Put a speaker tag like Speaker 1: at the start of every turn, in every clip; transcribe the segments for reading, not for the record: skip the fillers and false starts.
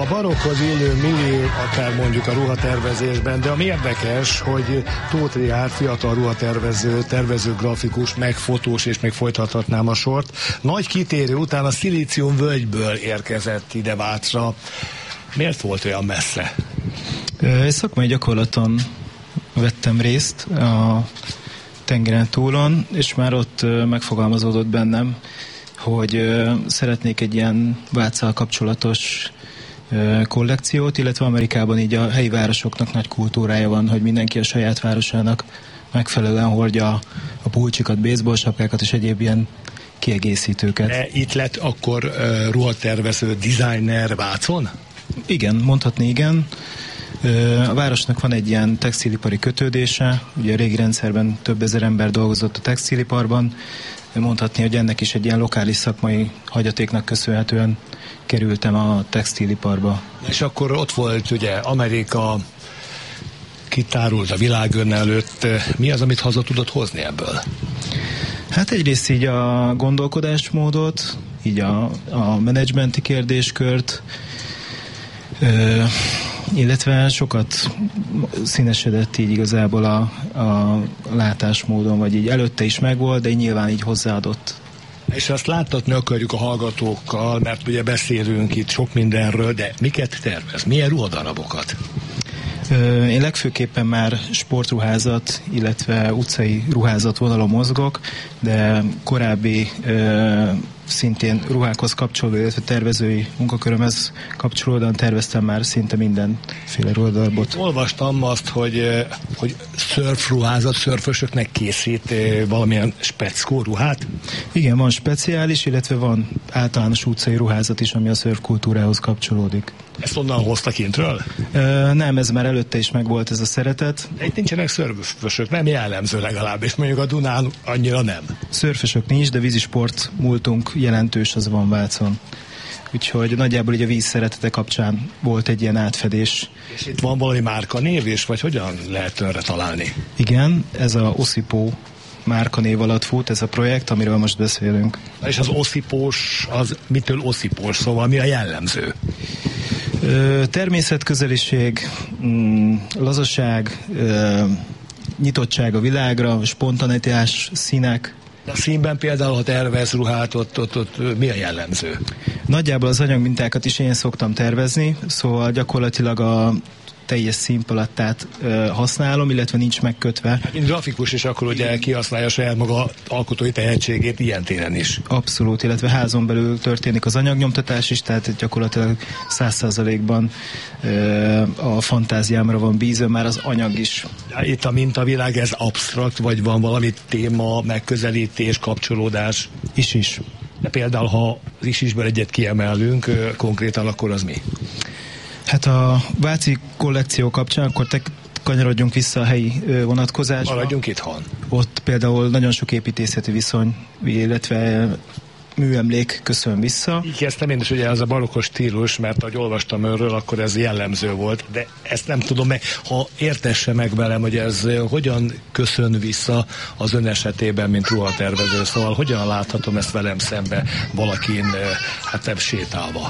Speaker 1: barokkhoz illő millió, akár mondjuk a ruhatervezésben, de ami érdekes, hogy Tóth Richárd fiatal ruhatervező, tervező, grafikus, meg fotós, és még folytathatnám a sort. Nagy kitérő után a Szilícium völgyből érkezett ide Vácra. Miért volt olyan messze?
Speaker 2: Szakmai gyakorlaton vettem részt a tengeren túlon, és már ott megfogalmazódott bennem, hogy szeretnék egy ilyen Váccal kapcsolatos kollekciót, illetve Amerikában így a helyi városoknak nagy kultúrája van, hogy mindenki a saját városának megfelelően hordja a pulcsikat, baseball sapkákat és egyéb ilyen kiegészítőket.
Speaker 1: De itt lett akkor ruhatervező, designer Vácon?
Speaker 2: Igen, mondhatni igen. A városnak van egy ilyen textilipari kötődése, ugye a régi rendszerben több ezer ember dolgozott a textiliparban, mondhatni, hogy ennek is egy ilyen lokális szakmai hagyatéknak köszönhetően kerültem a textiliparba.
Speaker 1: És akkor ott volt ugye Amerika, kitárult a világ ön előtt. Mi az, amit haza tudott hozni ebből?
Speaker 2: Hát egyrészt így a gondolkodásmódot, így a menedzsmenti kérdéskört, illetve sokat színesedett így igazából a látásmódon, vagy így előtte is megvolt, de nyilván így hozzáadott.
Speaker 1: És azt láttatni akarjuk a hallgatókkal, mert ugye beszélünk itt sok mindenről, de miket tervez? Milyen ruhadarabokat?
Speaker 2: Én legfőképpen már sportruházat, illetve utcai ruházat vonalon mozgok, de korábbi szintén ruhákhoz kapcsolódó, illetve tervezői munkakörömhez kapcsolódóan terveztem már szinte mindenféle ruhadarabot.
Speaker 1: Olvastam azt, hogy szörfruházat, szörfösöknek készít valamilyen speckó ruhát?
Speaker 2: Igen, van speciális, illetve van általános utcai ruházat is, ami a szörfkultúrához kapcsolódik.
Speaker 1: Ezt onnan hozta kintről?
Speaker 2: Nem, ez már előtte is megvolt ez a szeretet.
Speaker 1: Itt nincsenek szörfösök, nem jellemző legalábbis, mondjuk a Dunán annyira nem.
Speaker 2: Szörfösök nincs, de vízisport múltunk jelentős, az van Vácon. Úgyhogy nagyjából így a víz szeretete kapcsán volt egy ilyen átfedés.
Speaker 1: És itt van valami márkanév, és vagy hogyan lehet önre találni?
Speaker 2: Igen, ez a Oszipó márkanév alatt fut ez a projekt, amiről most beszélünk.
Speaker 1: És az oszipós, az mitől oszipós, szóval mi a jellemző?
Speaker 2: Természetközeliség, lazaság, nyitottság a világra, spontanitás, színek.
Speaker 1: A színben például, ha tervez ruhát, ott mi a jellemző?
Speaker 2: Nagyjából az anyagmintákat is én szoktam tervezni, szóval gyakorlatilag a teljes színpalettát használom, illetve nincs megkötve.
Speaker 1: Hát, mint grafikus is akkor ugye kihasználja saját maga alkotói tehetségét ilyen téren is.
Speaker 2: Abszolút, illetve házon belül történik az anyagnyomtatás is, tehát gyakorlatilag 100%-ban a fantáziámra van bízva, már az anyag is.
Speaker 1: Itt a mintavilág, ez absztrakt, vagy van valami téma, megközelítés, kapcsolódás?
Speaker 2: Is.
Speaker 1: De például, ha is egyet kiemelünk, konkrétan akkor az mi?
Speaker 2: Hát a váci kollekció kapcsán akkor kanyarodjunk vissza a helyi vonatkozásba.
Speaker 1: Maradjunk itthon.
Speaker 2: Ott például nagyon sok építészeti viszony, illetve műemlék köszön vissza.
Speaker 1: Így kezdtem én is, ugye ez a barokkos stílus, mert ahogy olvastam önről, akkor ez jellemző volt, de ezt nem tudom meg, ha értesse meg velem, hogy ez hogyan köszön vissza az ön esetében, mint ruhatervező, szóval hogyan láthatom ezt velem szembe valakin, hát sétálva?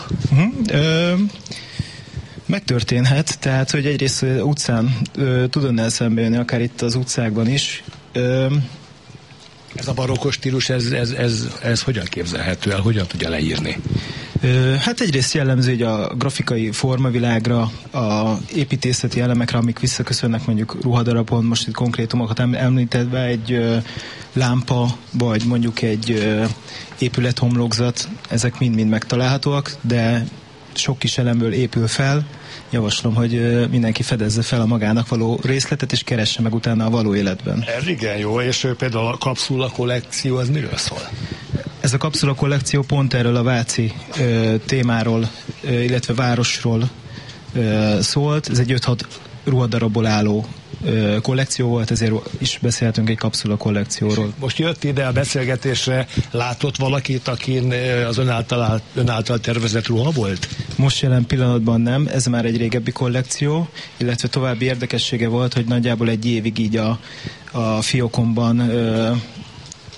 Speaker 2: Megtörténhet, tehát, hogy egyrészt utcán tud önnel szembe jönni, akár itt az utcákban is.
Speaker 1: Ez a barokkos stílus, ez hogyan képzelhető el, hogyan tudja leírni?
Speaker 2: Hát egyrészt jellemző így a grafikai formavilágra, a építészeti elemekre, amik visszaköszönnek mondjuk ruhadarabon, most itt konkrétumokat említve, egy lámpa, vagy mondjuk egy épülethomlokzat, ezek mind-mind megtalálhatóak, de sok kis elemből épül fel. Javaslom, hogy mindenki fedezze fel a magának való részletet, és keresse meg utána a való életben.
Speaker 1: Ez igen jó, és például a kapszula kollekció, az miről szól?
Speaker 2: Ez a kapszula kollekció pont erről a váci témáról, illetve városról szólt. Ez egy 5-6 ruhadarabból álló kollekció volt, ezért is beszéltünk egy kapszula kollekcióról.
Speaker 1: Most jött ide a beszélgetésre, látott valakit, akin az ön által tervezett ruha volt?
Speaker 2: Most jelen pillanatban nem, ez már egy régebbi kollekció, illetve további érdekessége volt, hogy nagyjából egy évig így a fiókomban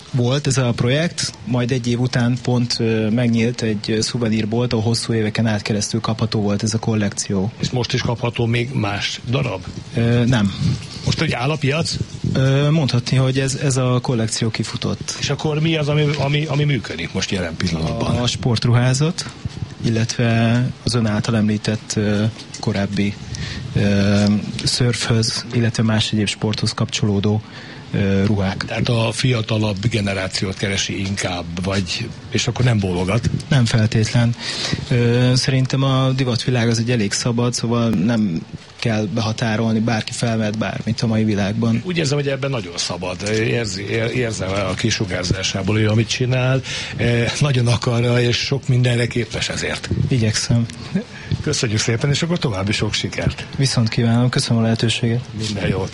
Speaker 2: volt ez a projekt, majd egy év után pont megnyílt egy szuvenírbolt, ahol hosszú éveken át keresztül kapható volt ez a kollekció.
Speaker 1: És most is kapható még más darab?
Speaker 2: Nem.
Speaker 1: Most egy áll a piac?
Speaker 2: Mondhatni, hogy ez a kollekció kifutott.
Speaker 1: És akkor mi az, ami működik most jelen pillanatban?
Speaker 2: A sportruházat, illetve az ön által említett korábbi szörfhöz, illetve más egyéb sporthoz kapcsolódó ruhák.
Speaker 1: Tehát a fiatalabb generációt keresi inkább, és akkor nem bólogat?
Speaker 2: Nem feltétlen. Szerintem a divatvilág az egy elég szabad, szóval nem kell behatárolni, bárki felmehet bármit a mai világban.
Speaker 1: Úgy érzem, hogy ebben nagyon szabad. Érzem a kisugárzásából, hogy amit csinál, nagyon akarja, és sok mindenre képes ezért.
Speaker 2: Igyekszem.
Speaker 1: Köszönjük szépen, és akkor további sok sikert.
Speaker 2: Viszont kívánom, köszönöm a lehetőséget.
Speaker 1: Minden jót.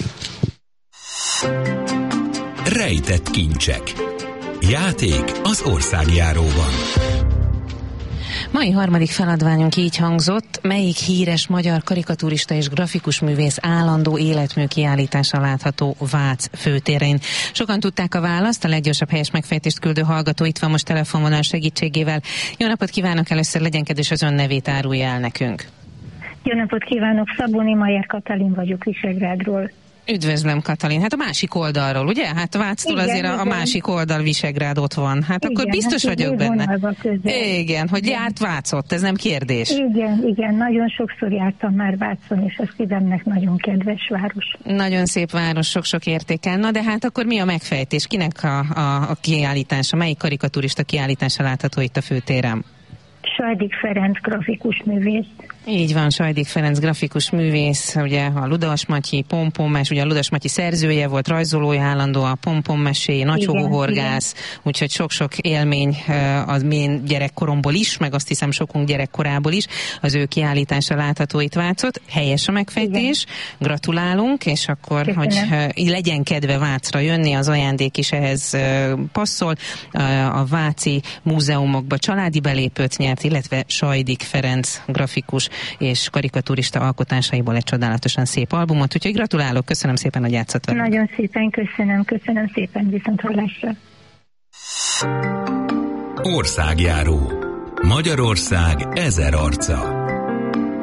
Speaker 3: Rejtett kincsek. Játék az országjáróban.
Speaker 4: Mai harmadik feladványunk így hangzott: melyik híres magyar karikaturista és grafikus művész állandó életmű kiállítása látható Vác főtérén? Sokan tudták a választ, a leggyorsabb helyes megfejtést küldő hallgató itt van most telefonvonal segítségével. Jó napot kívánok, először legyen kedves, az ön nevét árulja el nekünk.
Speaker 5: Jó napot kívánok, Szabóni Majer Katalin vagyok Visegrádról.
Speaker 4: Üdvözlöm, Katalin. Hát a másik oldalról, ugye? Hát Váctól azért a másik oldal Visegrád ott van. Hát igen, akkor biztos vagyok benne. Igen, hogy járt Vácot, ez nem kérdés.
Speaker 5: Igen, nagyon sokszor jártam már Vácon, és a szívemnek nagyon kedves város.
Speaker 4: Nagyon szép város, sok-sok értékel. Na de hát akkor mi a megfejtés? Kinek a kiállítása, melyik karikaturista kiállítása látható itt a főtéren?
Speaker 5: Sajdik Ferenc grafikus művész.
Speaker 4: Így van, Sajdik Ferenc grafikus művész, ugye a Ludas Matyi Pompommes, ugye a Ludas Matyi szerzője volt, rajzolója állandó a Pompommesé, nagyhogóhorgász, úgyhogy sok-sok élmény az én gyerekkoromból is, meg azt hiszem sokunk gyerekkorából is, az ő kiállítása látható itt Vácot. Helyes a megfejtés, igen. Gratulálunk, és akkor, köszönöm, hogy legyen kedve Vácra jönni, az ajándék is ehhez passzol. A váci múzeumokba családi belépőt nyert, illetve Sajdik Ferenc grafikus és karikaturista alkotásaiból egy csodálatosan szép albumot, úgyhogy gratulálok, köszönöm szépen, hogy játszott velünk.
Speaker 5: Nagyon szépen köszönöm szépen, viszont hallásra.
Speaker 3: Országjáró. Magyarország 1000 arca.